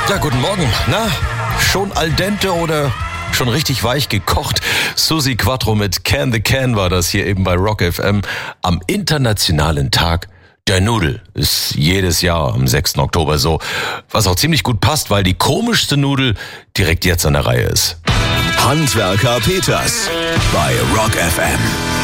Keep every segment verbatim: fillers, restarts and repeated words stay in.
Ja, guten Morgen. Na, schon al dente oder schon richtig weich gekocht? Susi Quattro mit Can the Can war das hier eben bei Rock F M am Internationalen Tag der Nudel. Ist jedes Jahr am sechsten Oktober so. Was auch ziemlich gut passt, weil die komischste Nudel direkt jetzt an der Reihe ist. Handwerker Peters bei Rock F M.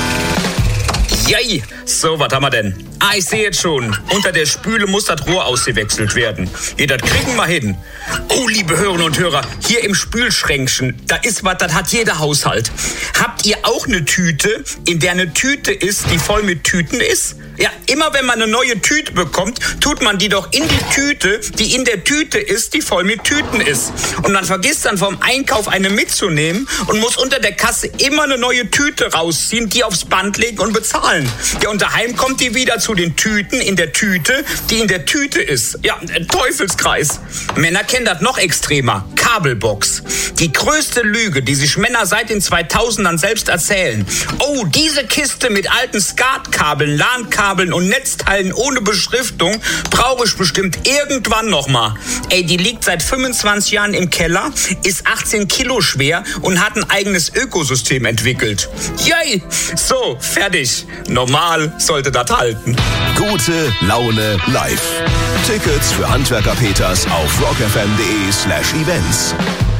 Jei, so, was haben wir denn? Ah, ich sehe jetzt schon. Unter der Spüle muss das Rohr ausgewechselt werden. Ja, das kriegen wir hin. Oh, liebe Hörerinnen und Hörer, hier im Spülschränkchen, da ist was, das hat jeder Haushalt. Habt ihr auch eine Tüte, in der eine Tüte ist, die voll mit Tüten ist? Ja, immer wenn man eine neue Tüte bekommt, tut man die doch in die Tüte, die in der Tüte ist, die voll mit Tüten ist. Und man vergisst dann vom Einkauf eine mitzunehmen und muss unter der Kasse immer eine neue Tüte rausziehen, die aufs Band legen und bezahlen. Ja, und daheim kommt die wieder zu den Tüten in der Tüte, die in der Tüte ist. Ja, Teufelskreis. Männer kennen das noch extremer. Kabelbox. Die größte Lüge, die sich Männer seit den zweitausendern selbst erzählen. Oh, diese Kiste mit alten Skatkabeln, LAN-Kabeln und Netzteilen ohne Beschriftung brauche ich bestimmt irgendwann noch mal. Ey, die liegt seit fünfundzwanzig Jahren im Keller, ist achtzehn Kilo schwer und hat ein eigenes Ökosystem entwickelt. Yay! So, fertig. Normal sollte das halten. Gute Laune live. Tickets für Handwerker Peters auf rockfm.de slash events.